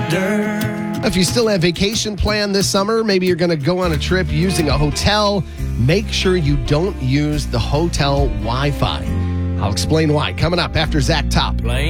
If you still have vacation planned this summer, maybe you're going to go on a trip using a hotel, make sure you don't use the hotel Wi-Fi. I'll explain why coming up after Zach Top.